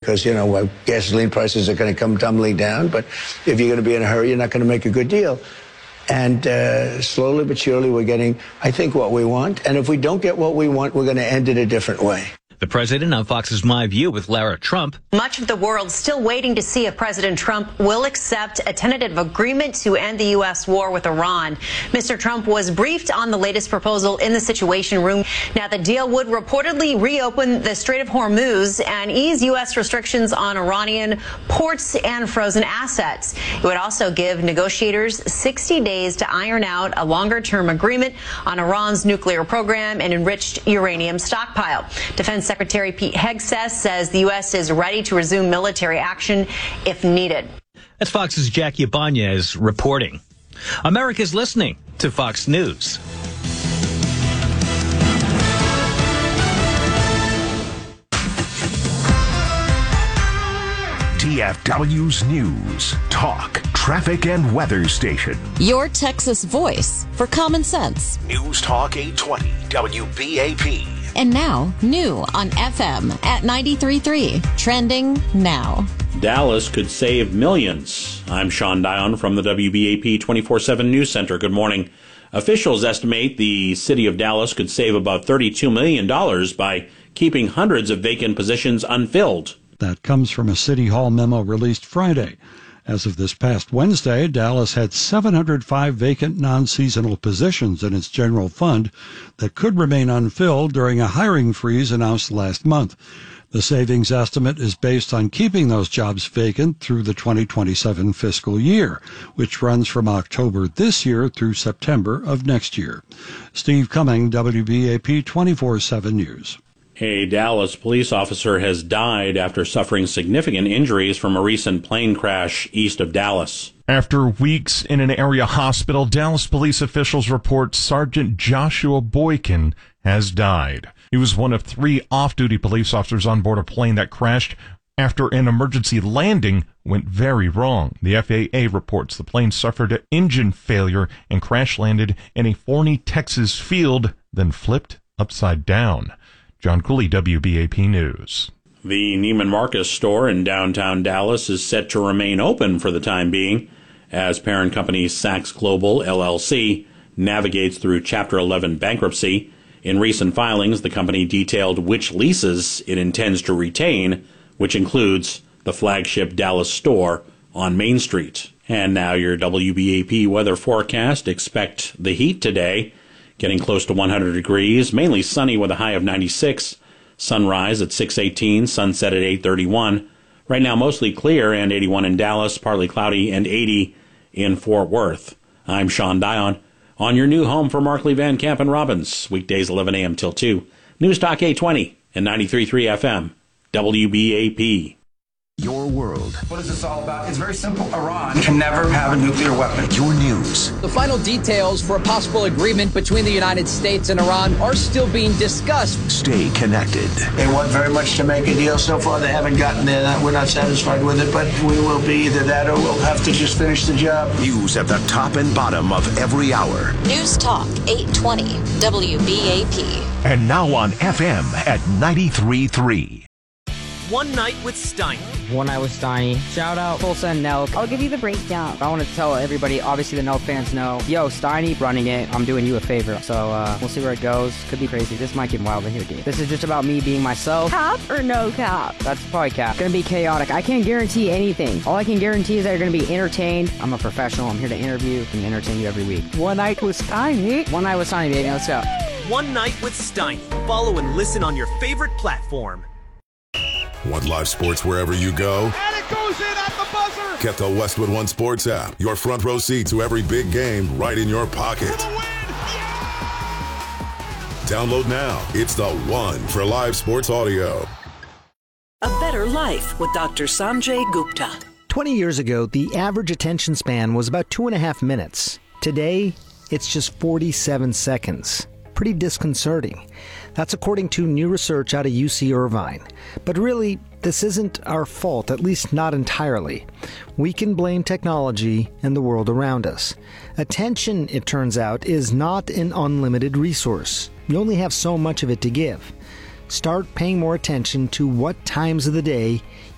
because, gasoline prices are going to come tumbling down. But if you're going to be in a hurry, you're not going to make a good deal. And slowly but surely, we're getting, I think, what we want. And if we don't get what we want, we're going to end it a different way. The president on Fox's My View with Lara Trump. Much of the world still waiting to see if President Trump will accept a tentative agreement to end the U.S. war with Iran. Mr. Trump was briefed on the latest proposal in the Situation Room. Now, the deal would reportedly reopen the Strait of Hormuz and ease U.S. restrictions on Iranian ports and frozen assets. It would also give negotiators 60 days to iron out a longer-term agreement on Iran's nuclear program and enriched uranium stockpile. Defense Secretary Pete Hegseth says the U.S. is ready to resume military action if needed. That's Fox's Jackie Ibanez reporting. America's listening to Fox News. TFW's News, Talk, Traffic and Weather Station. Your Texas voice for common sense. News Talk 820 WBAP. And now, new on FM at 93.3. Trending now. Dallas could save millions. I'm Sean Dion from the WBAP 24/7 News Center. Good morning. Officials estimate the city of Dallas could save about $32 million by keeping hundreds of vacant positions unfilled. That comes from a City Hall memo released Friday. As of this past Wednesday, Dallas had 705 vacant non-seasonal positions in its general fund that could remain unfilled during a hiring freeze announced last month. The savings estimate is based on keeping those jobs vacant through the 2027 fiscal year, which runs from October this year through September of next year. Steve Cumming, WBAP 24/7 News. A Dallas police officer has died after suffering significant injuries from a recent plane crash east of Dallas. After weeks in an area hospital, Dallas police officials report Sergeant Joshua Boykin has died. He was one of 3 off-duty police officers on board a plane that crashed after an emergency landing went very wrong. The FAA reports the plane suffered an engine failure and crash-landed in a Forney, Texas field, then flipped upside down. John Cooley, WBAP News. The Neiman Marcus store in downtown Dallas is set to remain open for the time being as parent company Saks Global, LLC, navigates through Chapter 11 bankruptcy. In recent filings, the company detailed which leases it intends to retain, which includes the flagship Dallas store on Main Street. And now your WBAP weather forecast. Expect the heat today, getting close to 100 degrees, mainly sunny with a high of 96. Sunrise at 6:18, sunset at 8:31. Right now mostly clear and 81 in Dallas, partly cloudy and 80 in Fort Worth. I'm Sean Dion on your new home for Markley, Van Camp and Robbins, weekdays 11 a.m. till 2. News Talk 820 and 93.3 FM, WBAP. Your world. What is this all about? It's very simple. Iran can never have a nuclear weapon. Your news. The final details for a possible agreement between the United States and Iran are still being discussed. Stay connected. They want very much to make a deal. So far, they haven't gotten there. We're not satisfied with it, but we will be either that or we'll have to just finish the job. News at the top and bottom of every hour. News Talk 820 WBAP. And now on FM at 93.3. One Night with Steiny. One Night with Steiny. Shout out Tulsa and Nelk. I'll give you the breakdown. I want to tell everybody, obviously the Nelk fans know, yo, Steiny running it, I'm doing you a favor. So we'll see where it goes. Could be crazy. This might get wild in here, dude. This is just about me being myself. Cap or no cap? That's probably cap. Gonna be chaotic. I can't guarantee anything. All I can guarantee is that you're gonna be entertained. I'm a professional. I'm here to interview and entertain you every week. One Night with Steiny. One Night with Steiny, baby. Let's go. One Night with Steiny. Follow and listen on your favorite platform. Want live sports wherever you go? And it goes in at the buzzer! Get the Westwood One Sports app. Your front row seat to every big game right in your pocket. Download now. It's the one for live sports audio. A Better Life with Dr. Sanjay Gupta. 20 years ago, the average attention span was about 2.5 minutes. Today, it's just 47 seconds. Pretty disconcerting. That's according to new research out of UC Irvine. But really, this isn't our fault, at least not entirely. We can blame technology and the world around us. Attention, it turns out, is not an unlimited resource. You only have so much of it to give. Start paying more attention to what times of the day